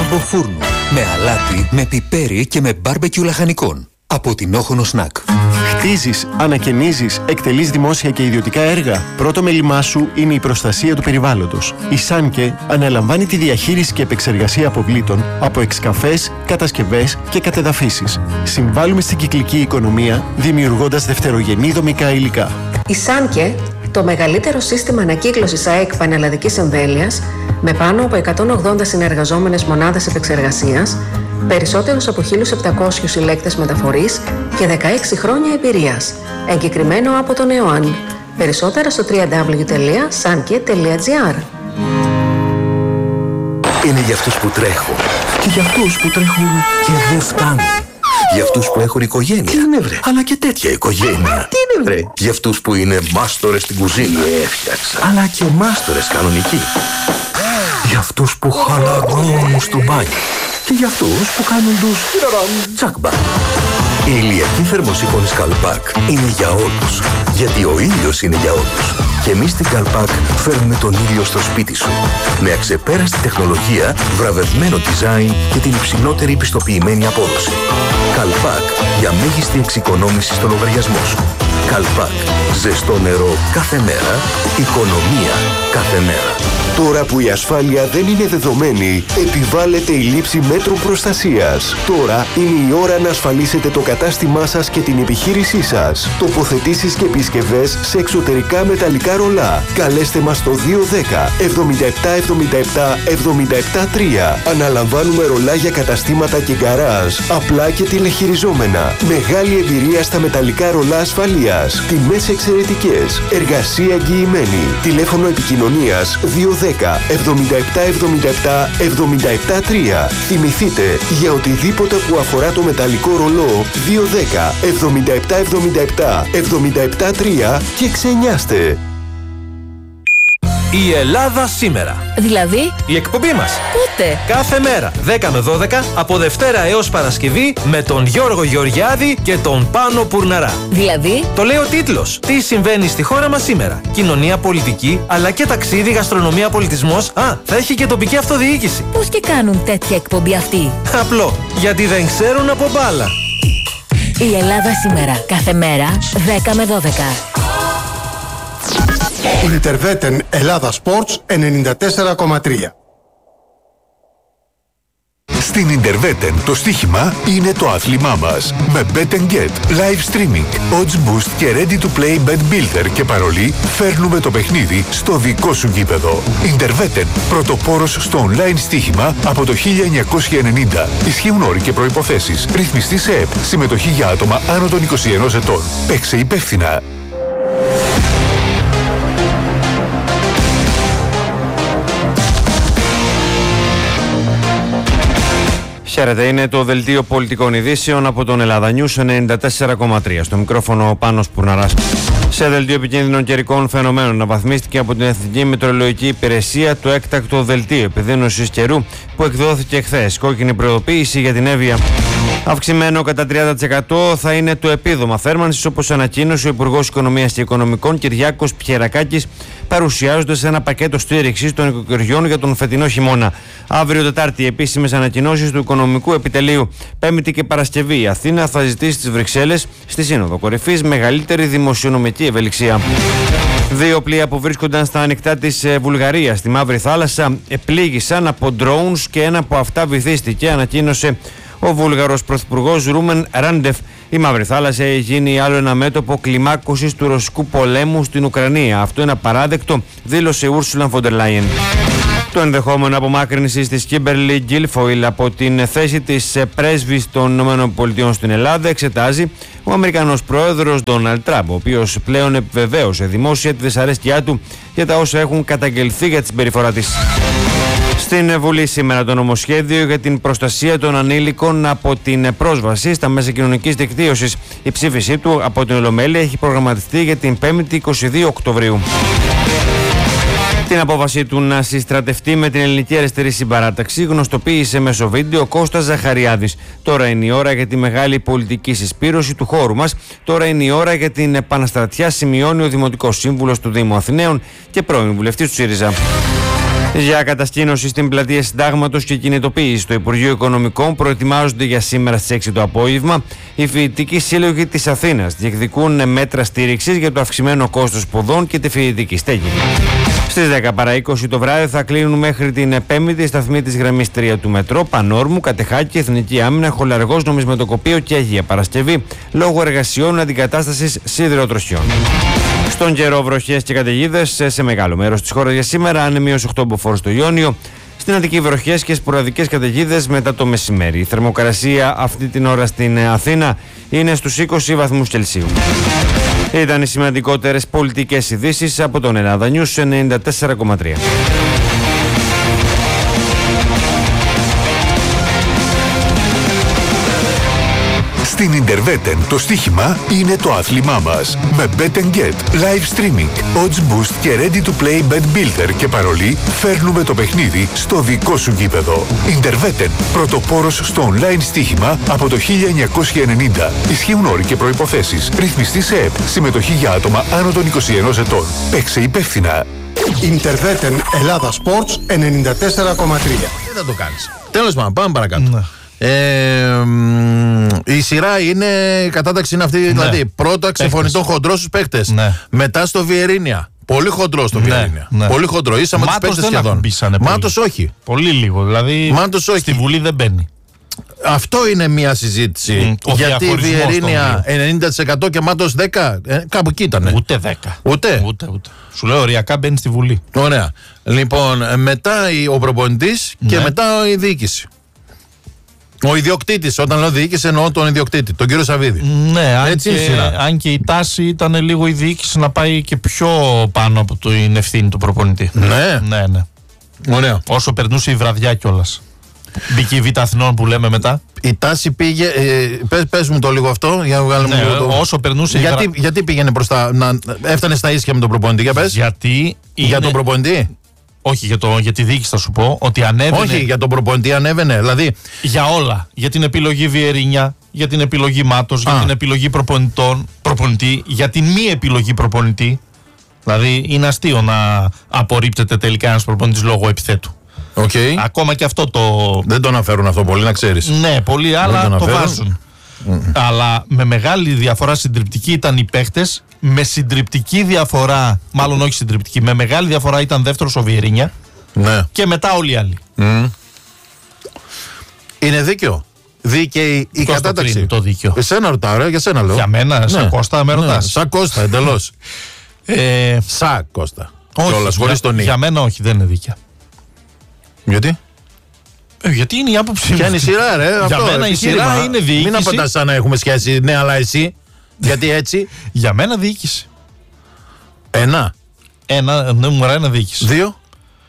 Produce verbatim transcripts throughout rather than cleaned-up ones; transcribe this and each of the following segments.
από φούρνου, με αλάτι, με πιπέρι και με μπάρμπεκιου λαχανικών. Από την Όχονο Σνακ. Χτίζεις, ανακαινίζεις, εκτελείς δημόσια και ιδιωτικά έργα. Πρώτο μέλημά σου είναι η προστασία του περιβάλλοντος. Η Σάνκε αναλαμβάνει τη διαχείριση και επεξεργασία αποβλήτων από εξκαφές, κατασκευές και κατεδαφίσεις. Συμβάλλουμε στην κυκλική οικονομία, δημιουργώντας δευτερογενή δομικά υλικά. Η Σάνκε, το μεγαλύτερο σύστημα ανακύκλωσης ΑΕΚ πανελλαδικής εμβέλειας, με πάνω από εκατόν ογδόντα συνεργαζόμενες μονάδες επεξεργασίας, περισσότερους από χίλιους επτακόσιους συλλέκτες μεταφορής και δεκαέξι χρόνια εμπειρίας. Εγκεκριμένο από τον ΕΟΑΝ. Περισσότερα στο double-u double-u double-u τελεία sanke τελεία gr. Είναι για αυτούς που τρέχουν και για αυτούς που τρέχουν και δεν φτάνουν. Για αυτούς που έχουν οικογένεια. Τι είναι βρε? Αλλά και τέτοια οικογένεια. Τι είναι βρε? Για αυτούς που είναι μάστορες στην κουζίνα. Έφτιαξα. Αλλά και μάστορες κανονικοί. Για αυτούς που χαλαρώνουν στο μπάνιο. Και για αυτούς που κάνουν τους τσακμπα. Η ηλιακή θερμοσύφωνη Καλπάκ είναι για όλους. Γιατί ο ήλιος είναι για όλους. Και εμείς στην Καλπάκ φέρνουμε τον ήλιο στο σπίτι σου. Με αξεπέραστη τεχνολογία, βραβευμένο design και την υψηλότερη πιστοποιημένη απόδοση. Καλπάκ για μέγιστη εξοικονόμηση στο λογαριασμό σου. Καλπάκ. Ζεστό νερό κάθε μέρα. Οικονομία κάθε μέρα. Τώρα που η ασφάλεια δεν είναι δεδομένη, επιβάλλεται η λήψη μέτρων προστασίας. Τώρα είναι η ώρα να ασφαλίσετε το κατάστημά σας και την επιχείρησή σας. Τοποθετήσεις και επισκευές σε εξωτερικά μεταλλικά ρολά. Καλέστε μας στο δύο δέκα εβδομήντα επτά εβδομήντα επτά εβδομήντα επτά τρία. Αναλαμβάνουμε ρολά για καταστήματα και γκαράζ, απλά και τηλεχειριζόμενα. Μεγάλη εμπειρία στα μεταλλικά ρολά ασφαλείας. Τιμές εξαιρετικές. Εργασία εγγυημένη. Τηλέφωνο επικοινωνίας δύο δέκα εβδομήντα επτά εβδομήντα επτά εβδομήντα επτά τρία. Θυμηθείτε, για οτιδήποτε που αφορά το μεταλλικό ρολό, δύο δέκα εβδομήντα επτά εβδομήντα επτά εβδομήντα επτά τρία και ξενιάστε. Η Ελλάδα σήμερα. Δηλαδή, η εκπομπή μας. Πότε? Κάθε μέρα, δέκα με δώδεκα, από Δευτέρα έως Παρασκευή, με τον Γιώργο Γεωργιάδη και τον Πάνο Πουρναρά. Δηλαδή, το λέει ο τίτλος. Τι συμβαίνει στη χώρα μας σήμερα. Κοινωνία, πολιτική, αλλά και ταξίδι, γαστρονομία, πολιτισμός. Α, θα έχει και τοπική αυτοδιοίκηση. Πώς και κάνουν τέτοια εκπομπή αυτοί? Απλό. Γιατί δεν ξέρουν από μπάλα. Η Ελλάδα σήμερα. Κάθε μέρα, δέκα με δώδεκα. Ιντερβέτεν Ελλάδα Sports ενενήντα τέσσερα κόμμα τρία. Στην Ιντερβέτεν το στοίχημα είναι το άθλημά μας. Με Bet and Get, live streaming, odds boost και ready to play bet builder και παρολί, φέρνουμε το παιχνίδι στο δικό σου γήπεδο. Ιντερβέτεν, πρωτοπόρος στο online στοίχημα από το χίλια εννιακόσια ενενήντα. Ισχύουν όροι και προϋποθέσεις. Ρυθμιστή σε ΕΠ. Συμμετοχή για άτομα άνω των είκοσι ενός ετών. Παίξε υπεύθυνα. Χαίρετε, είναι το δελτίο πολιτικών ειδήσεων από τον Ελλάδα News ενενήντα τέσσερα κόμμα τρία. Στο μικρόφωνο ο Πάνος Πουρναράς. Σε δελτίο επικίνδυνων καιρικών φαινομένων αναβαθμίστηκε από την Εθνική Μετεωρολογική Υπηρεσία το έκτακτο δελτίο επιδείνωσης καιρού που εκδόθηκε χθες. Κόκκινη προειδοποίηση για την Εύβοια. Αυξημένο κατά τριάντα τοις εκατό θα είναι το επίδομα θέρμανσης, όπως ανακοίνωσε ο Υπουργός Οικονομίας και Οικονομικών Κυριάκος Πιερακάκης, παρουσιάζοντας ένα πακέτο στήριξης των οικοκυριών για τον φετινό χειμώνα. Αύριο Τετάρτη, επίσημες ανακοινώσεις του Οικονομικού Επιτελείου. Πέμπτη και Παρασκευή, η Αθήνα θα ζητήσει στις Βρυξέλλες, στη Σύνοδο Κορυφής, μεγαλύτερη δημοσιονομική ευελιξία. Δύο πλοία που βρίσκονταν στα ανοιχτά της Βουλγαρίας, στη Μαύρη Θάλασσα, επλήγησαν από drones και ένα από αυτά βυθίστηκε, ανακοίνωσε ο Βούλγαρος Πρωθυπουργός Ρούμεν Ράντεφ. Η Μαύρη Θάλασσα έχει γίνει άλλο ένα μέτωπο κλιμάκωσης του ρωσικού πολέμου στην Ουκρανία. Αυτό είναι απαράδεκτο, δήλωσε η Ούρσουλα Φοντερ Λάιεν. Το ενδεχόμενο απομάκρυνσης της Κίμπερλι Γκίλφοιλ από την θέση της πρέσβης των ΗΠΑ στην Ελλάδα εξετάζει ο Αμερικανός πρόεδρος Ντόναλντ Τραμπ, ο οποίος πλέον επιβεβαίωσε δημόσια τη δυσαρέσκειά του για τα όσα έχουν καταγγελθεί για τη συμπεριφορά της. Στην Βουλή σήμερα το νομοσχέδιο για την προστασία των ανήλικων από την πρόσβαση στα μέσα κοινωνικής δικτύωσης. Η ψήφισή του από την Ολομέλεια έχει προγραμματιστεί για την πέμπτη εικοστή δεύτερη Οκτωβρίου. Την απόφαση του να συστρατευτεί με την Ελληνική Αριστερή Συμπαράταξη γνωστοποίησε μέσω βίντεο Κώστας Ζαχαριάδης. Τώρα είναι η ώρα για τη μεγάλη πολιτική συσπήρωση του χώρου μας. Τώρα είναι η ώρα για την επαναστρατιά, σημειώνει ο Δημοτικός Σύμβουλος του Δήμου Αθηναίων και πρώην βουλευτής του ΣΥΡΙΖΑ. Για κατασκήνωση στην πλατεία Συντάγματος και κινητοποίηση στο Υπουργείο Οικονομικών προετοιμάζονται για σήμερα στις έξι το απόγευμα. Οι φοιτητικοί σύλλογοι της Αθήνας διεκδικούν μέτρα στήριξης για το αυξημένο κόστος σπουδών και τη φοιτητική στέγη. Στις δέκα παρά είκοσι το βράδυ θα κλείνουν μέχρι την Πέμπτη σταθμοί της γραμμής τρία του μετρό, Πανόρμου, Κατεχάκη, Εθνική Άμυνα, Χολαργός, Νομισματοκοπείο και Αγία Παρασκευή λόγω εργασιών αντικατάστασης σιδηροτροχιών. Στον καιρό, βροχές και καταιγίδες σε μεγάλο μέρος της χώρας για σήμερα, άνεμοι έως οκτώ μποφόρ στο Ιόνιο. Στην Αττική, βροχές και σποραδικές καταιγίδες μετά το μεσημέρι. Η θερμοκρασία αυτή την ώρα στην Αθήνα είναι στους είκοσι βαθμούς Κελσίου. Ήταν οι σημαντικότερες πολιτικές ειδήσεις από τον Ελλάδα News ενενήντα τέσσερα κόμμα τρία. Στην Ιντερβέτεν το στοίχημα είναι το άθλημά μας. Με Bet and Get, live streaming, odds boost και ready to play bet builder και παρολί φέρνουμε το παιχνίδι στο δικό σου γήπεδο. Ιντερβέτεν, πρωτοπόρος στο online στοίχημα από το χίλια εννιακόσια ενενήντα. Ισχύουν όροι και προϋποθέσεις. Ρυθμιστή σε ΕΠ. Συμμετοχή για άτομα άνω των είκοσι ενός ετών. Παίξε υπεύθυνα. Ιντερβέτεν Ελλάδα Sports ενενήντα τέσσερα κόμμα τρία. Τι θα το κάνεις. Τέλος πάντων, πάμε παρακάτω. Ναι. Ε, η σειρά είναι, η κατάταξη είναι αυτή, ναι. Δηλαδή πρώτα ξεφωνητό χοντρό στους παίκτες, ναι. Μετά στο Βιερίνια. Πολύ χοντρό στο Βιερίνια. Ναι, ναι. Πολύ χοντρό. Ίσα με τους παίκτες σχεδόν. Μάτος όχι. Πολύ λίγο. Δηλαδή Μάτος όχι. Στη Βουλή δεν μπαίνει. Αυτό είναι μια συζήτηση. Mm, γιατί η Βιερίνια ενενήντα τοις εκατό και Μάτος δέκα τοις εκατό. Ε, κάπου εκεί ήταν. Ούτε δέκα. Ούτε. Ούτε, ούτε. Σου λέω οριακά μπαίνει στη Βουλή. Ωραία. Λοιπόν, μετά ο προπονητής, ναι. Και μετά η διοίκηση. Ο ιδιοκτήτης, όταν λέω διοίκηση εννοώ τον ιδιοκτήτη, τον κύριο Σαββίδη. Ναι, αν, έτσι και, αν και η τάση ήταν λίγο η διοίκηση να πάει και πιο πάνω από την ευθύνη του προπονητή. Ναι. Ναι, ναι. Ωραία. Όσο περνούσε η βραδιά κιόλας. Μπήκε η Β' Αθηνών που λέμε μετά. Η τάση πήγε. Ε, πες, πες μου το λίγο αυτό. Για να ναι, μου το... Όσο περνούσε. Γιατί, η βρα... γιατί πήγαινε μπροστά, να έφτανε στα ίσια με τον προπονητή, για πες. Γιατί. Για είναι... τον προπονητή. Όχι, για, το, για τη διοίκηση θα σου πω ότι ανέβαινε. Όχι, για τον προπονητή ανέβαινε. Δηλαδή... Για όλα. Για την επιλογή Βιερίνια, για την επιλογή Μάτος, για την επιλογή προπονητών, προπονητή, για την μη επιλογή προπονητή. Δηλαδή είναι αστείο να απορρίπτεται τελικά ένας προπονητής λόγω επιθέτου. Okay. Ακόμα και αυτό το. Δεν το αναφέρουν αυτό πολύ, να ξέρεις. Ναι, πολλοί άλλα το, το βάζουν. Mm. Αλλά με μεγάλη διαφορά συντριπτική ήταν οι παίχτες. Με συντριπτική διαφορά, μάλλον όχι συντριπτική, με μεγάλη διαφορά ήταν δεύτερος ο Βιερίνια. Ναι. Και μετά όλοι οι άλλοι. Mm. Είναι δίκαιο. Δίκαιη η κατάταξη. Το δίκαιο. Εσένα ρωτάω, ρε, για σένα λέω. Για μένα, ναι. Σαν Κώστα, με ρωτάς. Ναι, σαν Κώστα, εντελώς. ε, σαν Κώστα. Όχι, Κιόλας, χωρίς τον για μένα όχι, δεν είναι δίκαια. Γιατί? Ε, γιατί είναι η άποψη. Ποια είναι η σειρά, ρε. Για αυτό, μένα η σειρά είναι διοίκηση. Μην απαντάς σαν να έχουμε σχέση, ναι, αλλά εσύ. Γιατί έτσι. Για μένα διοίκηση. Ένα. Ένα, ναι, μου ένα διοίκηση. Δύο.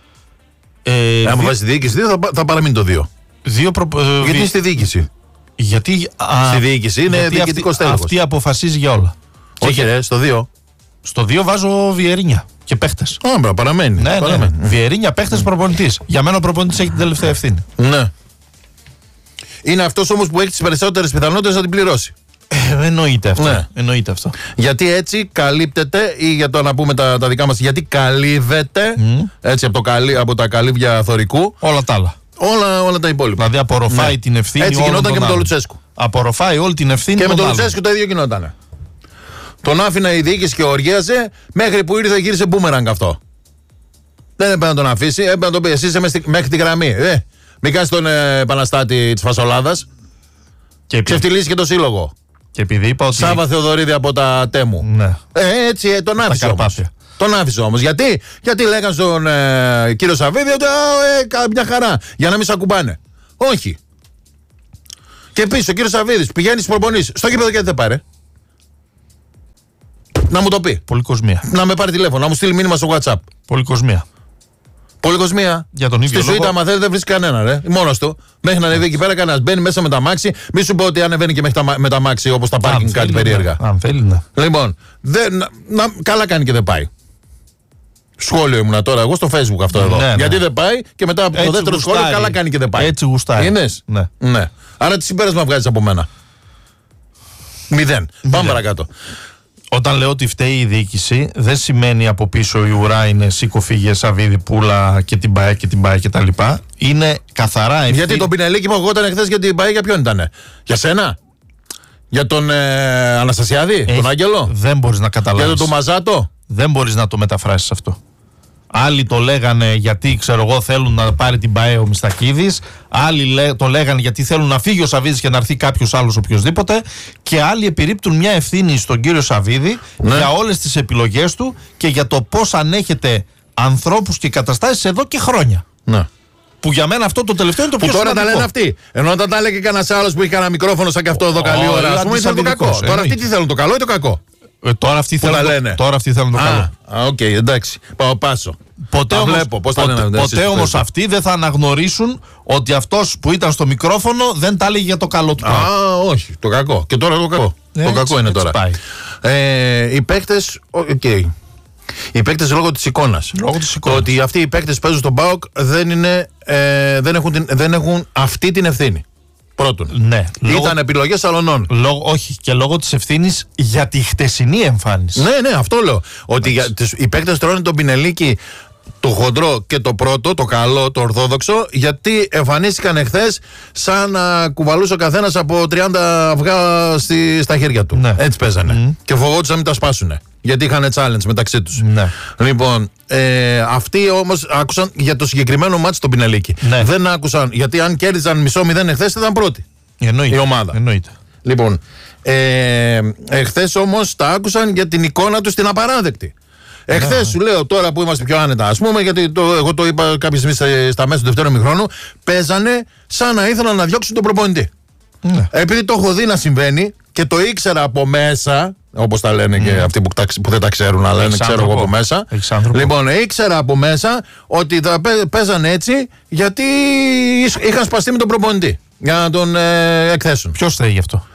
Ε, Αν μου βάζει διοίκηση, δύο θα, θα παραμείνει το δύο. Δύο προ... Γιατί είναι στη διοίκηση. Γιατί. Α, στη διοίκηση είναι διοικητικό τέλος. Αυτή αποφασίζει για όλα. Όχι, ρε, στο δύο. Στο δύο βάζω Βιερίνια και παίχτες. Άμπρα, παραμένει. Ναι, παραμένει. Ναι. Βιερίνια, παίχτες, προπονητής. Για μένα ο προπονητής έχει την τελευταία ευθύνη. Ναι. Είναι αυτός όμως που έχει τις περισσότερες πιθανότητες να την πληρώσει. Ε, εννοείται αυτό. Ναι. Εννοείται αυτό. Γιατί έτσι καλύπτεται, ή για το να πούμε τα, τα δικά μας, γιατί καλύβεται mm. έτσι από, το καλύ, από τα καλύβια θωρικού όλα τα άλλα. Όλα, όλα τα υπόλοιπα. Δηλαδή απορροφάει ναι. την ευθύνη. Έτσι γινόταν και με τον Λουτσέσκου. Απορροφάει όλη την ευθύνη. Και με τον Λουτσέσκου το ίδιο γινόταν. Τον άφηνα η διοίκηση και οργίαζε μέχρι που ήρθε γύρισε μπούμεραγκ αυτό. Δεν έπρεπε να τον αφήσει, έπρεπε να τον πει: εσύ είσαι μέχρι τη γραμμή. Ε, μην κάνεις τον ε, επαναστάτη της φασολάδας. Και ξεφτυλίσει και το σύλλογο. Και επειδή είπα ότι. Σάβα Θεοδωρίδη από τα Τέμου. Ναι. Ε, έτσι ε, τον άφησε όμως. Τον άφησε όμως. Γιατί, γιατί λέγαν στον ε, κύριο Σαββίδη ότι ε, μια χαρά. Για να μην σε ακουμπάνε. Όχι. Και επίσης ο κύριος Σαββίδης πηγαίνει στις προπονήσεις. Στο γήπεδο και δεν πάρε. Να μου το πει. Πολυκοσμία. Να με πάρει τηλέφωνο, να μου στείλει μήνυμα στο WhatsApp. Πολυκοσμία. Πολυκοσμία. Για τον ίδιο στη σουίτα, άμα θέλει, δεν βρίσκει κανένα, ρε. Μόνος του. Μέχρι να ανεβεί εκεί πέρα, κανένα μπαίνει μέσα με τα μάξι. Μη σου πω ότι ανεβαίνει και μέχρι τα, με τα μάξι όπως τα πάρκινγκ, κάτι περίεργα. Αν θέλει, ναι. Λοιπόν, δεν, να, να, καλά κάνει και δεν πάει. Σχόλιο ήμουνα τώρα εγώ στο Facebook αυτό εδώ. Ναι, ναι. Γιατί δεν πάει και μετά από το δεύτερο γουστάρει. Σχόλιο, καλά κάνει και δεν πάει. Έτσι γουστάρει. Είδες? Ναι. Ναι. Άρα τι συμπέρασμα βγάζει από μένα? Μηδέν. Πάμε παρακάτω. Όταν λέω ότι φταίει η διοίκηση, δεν σημαίνει από πίσω η ουρά είναι σήκω φύγε Σαββίδη Πούλα και την ΠΑΕ και την ΠΑΕ και τα λοιπά. Είναι καθαρά ευθύνη. Γιατί τον Πινελίκη που αγώταν εχθές για την ΠΑΕ για ποιον ήτανε? Για σένα? Για τον ε, Αναστασιάδη, Έχει, τον Άγγελο? Δεν μπορείς να καταλάβεις. Για τον Τομαζάτο? Δεν μπορείς να το μεταφράσεις αυτό. Άλλοι το λέγανε γιατί, ξέρω εγώ, θέλουν να πάρει την ΠΑΕ ο Μιστακίδης. Άλλοι λέ, το λέγανε γιατί θέλουν να φύγει ο Σαββίδης και να έρθει κάποιος άλλος οποιοδήποτε. Και άλλοι επιρρύπτουν μια ευθύνη στον κύριο Σαββίδη, ναι, για όλες τις επιλογές του και για το πώς ανέχεται ανθρώπους και καταστάσεις εδώ και χρόνια. Ναι. Που για μένα αυτό το τελευταίο είναι το πιο σημαντικό. Που τώρα τα λένε αυτοί. Ενώ όταν τα έλεγε κανένα άλλο που είχε κανένα μικρόφωνο σαν και αυτό εδώ, καλή ώρα, α πούμε, ήταν το κακό. Εννοείται. Τώρα αυτοί τι θέλουν, το καλό ή το κακό? Ε, τώρα αυτοί θέλουν το, τώρα αυτοί θέλουν το α, καλό. Α, οκ, okay, εντάξει. Πάω πάσο. Ποτέ όμως, βλέπω, πώς ποτέ, λένε, ποτέ όμως αυτοί δεν θα αναγνωρίσουν ότι αυτός που ήταν στο μικρόφωνο δεν τα έλεγε για το καλό του. Α, όχι, το κακό. Και τώρα το κακό. Ε, το έτσι, κακό είναι τώρα. Ε, οι παίκτες, οκ. Okay. Οι παίκτες λόγω της εικόνας. Λόγω της εικόνας. Το ότι αυτοί οι παίκτες που παίζουν στον ΠΑΟΚ δεν, είναι, ε, δεν, έχουν την, δεν έχουν αυτή την ευθύνη. Πρώτον. Ναι. Ήταν λόγω, επιλογές αλωνών. Λόγω, όχι, και λόγω της ευθύνης για τη χτεσινή εμφάνιση. Ναι, ναι, αυτό λέω. Ότι για, τις, οι παίκτες τρώνε τον Πινελίκη, το χοντρό και το πρώτο, το καλό, το ορθόδοξο, γιατί εμφανίστηκαν εχθές σαν να κουβαλούσε ο καθένας από τριάντα αυγά στη, στα χέρια του. Ναι. Έτσι παίζανε. Mm. Και φοβόντουσαν να μην τα σπάσουνε. Γιατί είχαν challenge μεταξύ τους. Ναι. Λοιπόν, ε, αυτοί όμως άκουσαν για το συγκεκριμένο μάτσο τον Πινελίκη. Ναι. Δεν άκουσαν, γιατί αν κέρδιζαν μισό μηδέν εχθές ήταν πρώτη. Εννοείται. Η ομάδα. Εννοείται. Λοιπόν, ε, εχθές όμως τα άκουσαν για την εικόνα τους την απαράδεκτη. Εχθές yeah. σου λέω τώρα που είμαστε πιο άνετα, ας πούμε, γιατί το, εγώ το είπα κάποια στιγμή στα μέσα του δεύτερου ημιχρόνου, παίζανε σαν να ήθελαν να διώξουν τον προπονητή. Yeah. Επειδή το έχω δει να συμβαίνει και το ήξερα από μέσα, όπως τα λένε mm. και αυτοί που, που δεν τα ξέρουν, αλλά λένε ξέρω εγώ από μέσα. Λοιπόν, ήξερα από μέσα ότι θα παίζανε έτσι γιατί είχαν σπαστεί με τον προπονητή για να τον ε, εκθέσουν. Ποιος θέλει γι' αυτό?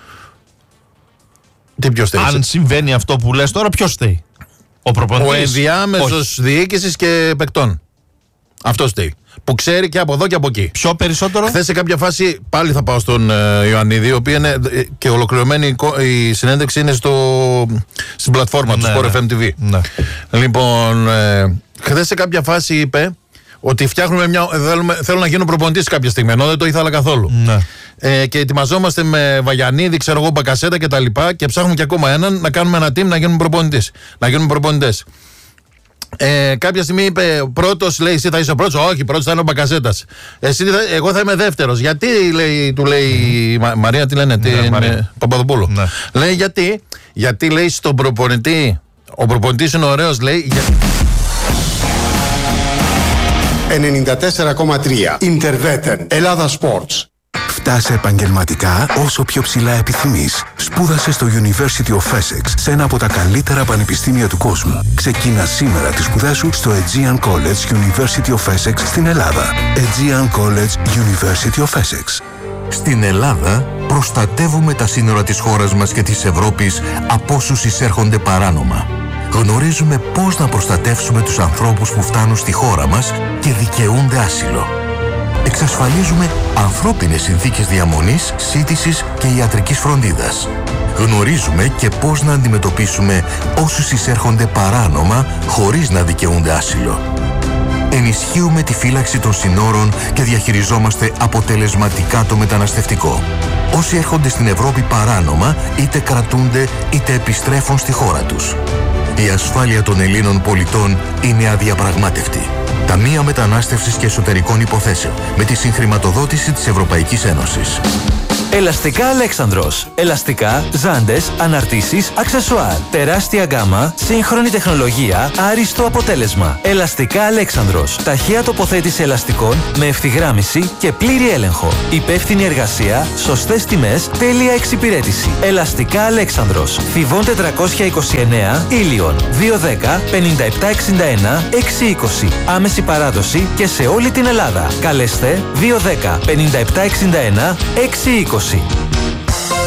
Τι ποιος θέλει? Αν συμβαίνει αυτό που λες τώρα, ποιος θέλει? Ο προπονητής. Ο ενδιάμεσος διοίκησης και παικτών. Αυτός θέλει. Που ξέρει και από εδώ και από εκεί. Ποιο περισσότερο? Χθες σε κάποια φάση πάλι θα πάω στον ε, Ιωαννίδη, ο οποίος είναι και ολοκληρωμένη η συνέντευξη είναι στο, στην πλατφόρμα του Sport εφ εμ τι βι. Ναι. Λοιπόν, ε, χθες σε κάποια φάση είπε ότι φτιάχνουμε μια. Θέλουμε, θέλω να γίνω προπονητής κάποια στιγμή, ενώ δεν το ήθελα καθόλου. Ναι. Ε, και ετοιμαζόμαστε με Βαγιανίδη, ξέρω εγώ, Μπακασέτα και τα λοιπά και ψάχνουμε και ακόμα έναν να κάνουμε ένα team να γίνουμε προπονητής. Να γίνουμε προπονητές. Ε, κάποια στιγμή είπε πρώτος, λέει, εσύ θα είσαι ο πρώτος. Όχι, πρώτος θα είναι ο Μπακασέτας. Εσύ, εγώ θα είμαι δεύτερος. Γιατί, λέει, του λέει η Μα, Μαρία, τι λένε, ναι, την Μαρία. Παπαδοπούλου. Ναι. Λέει γιατί, γιατί λέει στον προπονητή, ο προπονητής είναι ωραίος, λέει. Για... ενενήντα τέσσερα κόμμα τρία Interveten Ελλάδα Sports. Φτάσε επαγγελματικά όσο πιο ψηλά επιθυμείς. Σπούδασε στο University of Essex, σε ένα από τα καλύτερα πανεπιστήμια του κόσμου. Ξεκίνα σήμερα τις σπουδές σου στο Aegean College University of Essex στην Ελλάδα. Aegean College University of Essex. Στην Ελλάδα προστατεύουμε τα σύνορα της χώρας μας και της Ευρώπης από όσους εισέρχονται παράνομα. Γνωρίζουμε πώς να προστατεύσουμε τους ανθρώπους που φτάνουν στη χώρα μας και δικαιούνται άσυλο. Εξασφαλίζουμε ανθρώπινες συνθήκες διαμονής, σύντησης και ιατρικής φροντίδας. Γνωρίζουμε και πώς να αντιμετωπίσουμε όσους εισέρχονται παράνομα χωρίς να δικαιούνται άσυλο. Ενισχύουμε τη φύλαξη των συνόρων και διαχειριζόμαστε αποτελεσματικά το μεταναστευτικό. Όσοι έρχονται στην Ευρώπη παράνομα, είτε κρατούνται είτε επιστρέφουν στη χώρα τους. Η ασφάλεια των Ελλήνων πολιτών είναι αδιαπραγμάτευτη. Ταμεία Μετανάστευσης και Εσωτερικών Υποθέσεων με τη συγχρηματοδότηση της Ευρωπαϊκής Ένωσης. Ελαστικά Αλέξανδρος. Ελαστικά, ζάντες, αναρτήσεις, αξεσουάρ. Τεράστια γκάμα, σύγχρονη τεχνολογία, άριστο αποτέλεσμα. Ελαστικά Αλέξανδρος. Ταχεία τοποθέτηση ελαστικών με ευθυγράμμιση και πλήρη έλεγχο. Υπεύθυνη εργασία, σωστές τιμές, τέλεια εξυπηρέτηση. Ελαστικά Αλέξανδρος. Θηβών τετρακόσια είκοσι εννέα, Ήλιον. δύο δέκα πενήντα επτά εξήντα ένα έξι είκοσι. Άμεση παράδοση και σε όλη την Ελλάδα. Καλέστε δύο δέκα πενήντα επτά εξήντα ένα έξι είκοσι.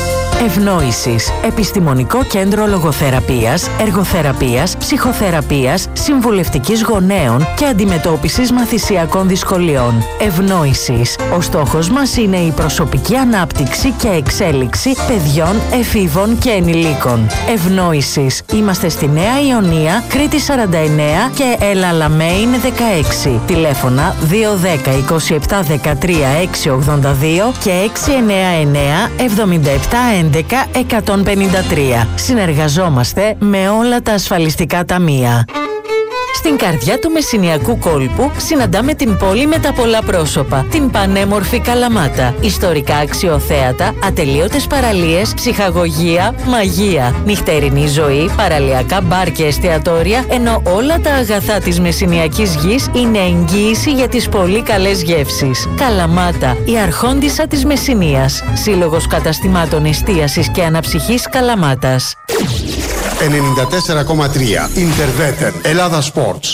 Ευνόησης. Επιστημονικό κέντρο λογοθεραπείας, εργοθεραπείας, ψυχοθεραπείας, συμβουλευτικής γονέων και αντιμετώπισης μαθησιακών δυσκολιών. Ευνόησης. Ο στόχος μας είναι η προσωπική ανάπτυξη και εξέλιξη παιδιών, εφήβων και ενηλίκων. Ευνόησης. Είμαστε στη Νέα Ιωνία, Κρήτη σαράντα εννέα και Έλα Λαμέιν δεκαέξι. Τηλέφωνα δύο ένα μηδέν είκοσι επτά δεκατρία έξι ογδόντα δύο και έξι εννέα εννέα εβδομήντα επτά έντεκα εκατόν πενήντα τρία. Συνεργαζόμαστε με όλα τα ασφαλιστικά ταμεία. Στην καρδιά του Μεσσηνιακού κόλπου συναντάμε την πόλη με τα πολλά πρόσωπα, την πανέμορφη Καλαμάτα. Ιστορικά αξιοθέατα, ατελείωτες παραλίες, ψυχαγωγία, μαγεία, νυχτερινή ζωή, παραλιακά μπαρ και εστιατόρια, ενώ όλα τα αγαθά της Μεσσηνιακής γης είναι εγγύηση για τις πολύ καλές γεύσεις. Καλαμάτα, η αρχόντισσα της Μεσσηνίας. Σύλλογος καταστημάτων εστίασης και αναψυχής Καλαμάτας. ενενήντα τέσσερα κόμμα τρία Interveten Ελλάδα Sports.